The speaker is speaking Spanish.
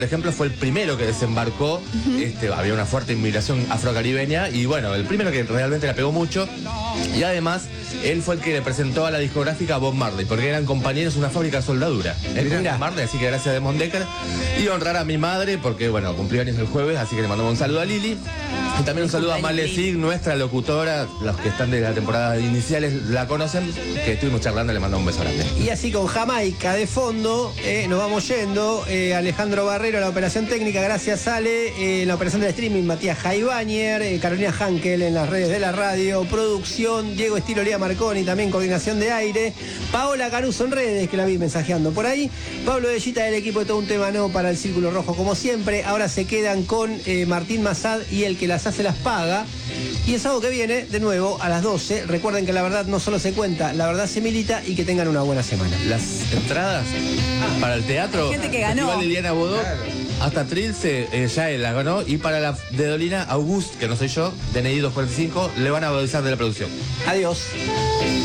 por ejemplo, fue el primero que desembarcó. Había una fuerte inmigración afrocaribeña y bueno, el primero que realmente la pegó mucho. Y además, él fue el que le presentó a la discográfica a Bob Marley, porque eran compañeros de una fábrica de soldadura. Él era Bob Marley, así que gracias a Desmond Dekker. Y honrar a mi madre, porque bueno, cumplió años el jueves, así que le mandamos un saludo a Lili. Y también un saludo a Male Sig, nuestra locutora. Los que están de la temporada iniciales la conocen, que estuvimos charlando, le mandamos un beso grande. Y así con Jamaica de fondo, nos vamos yendo. Alejandro Barrero, la operación técnica, gracias Ale. La operación del streaming, Matías Jaibañer, Carolina Hankel en las redes de la radio, producción, Diego Estilo, Lía Marconi, también coordinación de aire, Paola Caruso en redes, que la vi mensajeando por ahí, Pablo Bellita del equipo de Todo un Tema No para el Círculo Rojo, como siempre. Ahora se quedan con Martín Massad y el que las hace las paga. Y el sábado que viene, de nuevo, a las 12. Recuerden que la verdad no solo se cuenta, la verdad se milita, y que tengan una buena semana. Las entradas para el teatro, gente que ganó. Festival Liliana Bodó, hasta Trilce, ya él la ganó. Y para la de Dolina, August, que no soy yo, DNI 245, le van a avisar de la producción. Adiós.